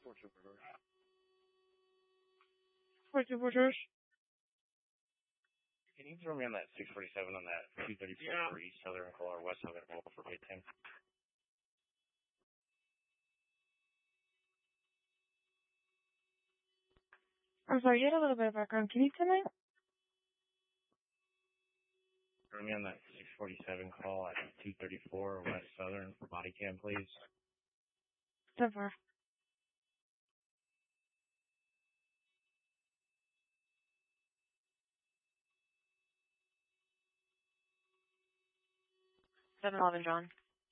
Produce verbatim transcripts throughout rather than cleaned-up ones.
Four two four. Four two four. Can you throw me on that six forty-seven on that two thirty-four yeah. for East Southern Call or West Southern Call for eight ten? I'm sorry, you had a little bit of background. Can you come in? Throw me on that six forty-seven call at two thirty-four West Southern for body cam, please. So far. seven eleven, John.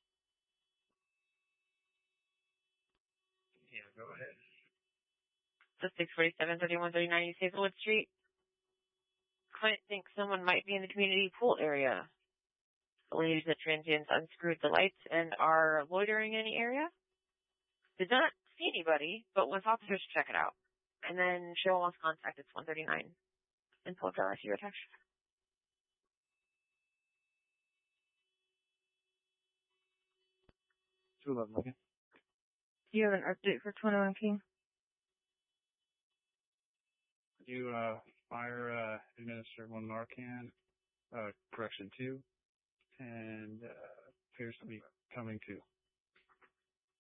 Yeah, go ahead. The six forty-seven, thirty-one thirty-nine East Hazelwood Street. Client thinks someone might be in the community pool area. Believes that transients unscrewed the lights and are loitering in the area. Did not see anybody, but wants officers to check it out. And then show lost contact. It's one thirty-nine. And pull up the rest of your text. two eleven, okay. Do you have an update for twenty-one King? You, uh, fire, uh, administer one Narcan, uh, correction two, and, uh, appears to be coming to.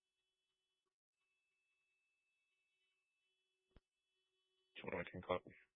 twenty-one King copy.